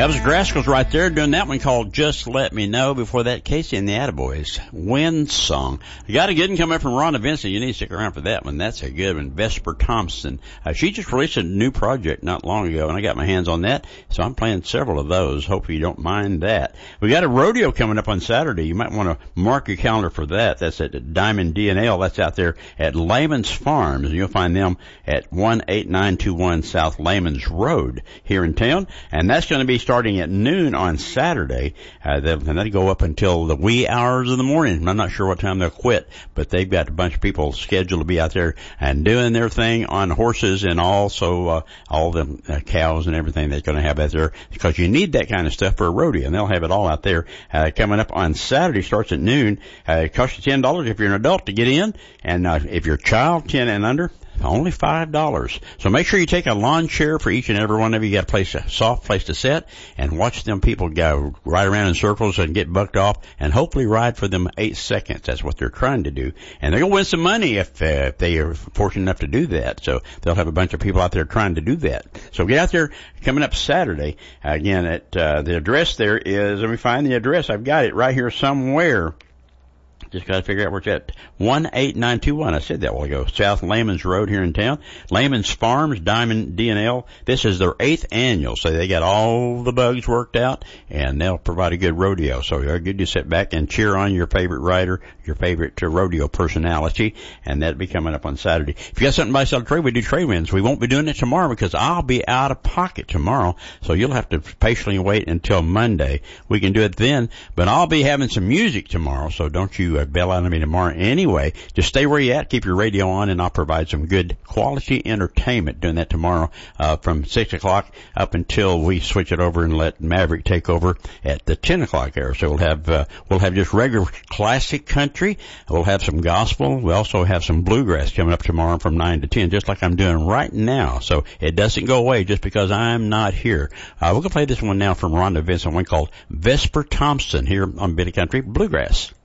That was Grascals right there doing that one called Just Let Me Know. Before that, Casey and the Attaboys, Wind Song. You got a good one coming up from Rhonda Vincent. You need to stick around for that one. That's a good one. Vesper Thompson. She just released a new project not long ago, and I got my hands on that, so I'm playing several of those. Hopefully you don't mind that. We got a rodeo coming up on Saturday. You might want to mark your calendar for that. That's at Diamond D&L. That's out there at Layman's Farms, and you'll find them at 18921 South Layman's Road here in town, and that's going to be starting at noon on Saturday. And they go up until the wee hours of the morning. I'm not sure what time they'll quit, but they've got a bunch of people scheduled to be out there and doing their thing on horses, and also all the cows and everything they're going to have out there, because you need that kind of stuff for a rodeo, and they'll have it all out there. Coming up on Saturday, starts at noon. It costs you $10 if you're an adult to get in, and if you're a child, 10 and under, only $5. So make sure you take a lawn chair for each and every one of you. You got a soft place to sit, and watch them people go ride around in circles and get bucked off, and hopefully ride for them 8 seconds. That's what they're trying to do. And they're going to win some money if they are fortunate enough to do that. So they'll have a bunch of people out there trying to do that. So get out there coming up Saturday. Again, at the address there is, let me find the address. I've got it right here somewhere. Just got to figure out where it's at. 18921. I said that a while ago. South Layman's Road here in town. Layman's Farms, Diamond D&L. This is their 8th annual. So they got all the bugs worked out, and they'll provide a good rodeo. So you're good to sit back and cheer on your favorite rider, your favorite rodeo personality, and that'll be coming up on Saturday. If you got something to buy, sell, trade, we do trade wins. We won't be doing it tomorrow because I'll be out of pocket tomorrow. So you'll have to patiently wait until Monday. We can do it then, but I'll be having some music tomorrow, so don't you bail out on me tomorrow anyway. Just stay where you at, keep your radio on, and I'll provide some good quality entertainment doing that tomorrow from 6 o'clock up until we switch it over and let Maverick take over at the 10 o'clock hour. So we'll have just regular classic country. We'll have some gospel. We also have some bluegrass coming up tomorrow from 9 to 10, just like I'm doing right now. So it doesn't go away just because I'm not here. We're going to play this one now from Rhonda Vincent, one called Vesper Thompson here on Bit of Country Bluegrass.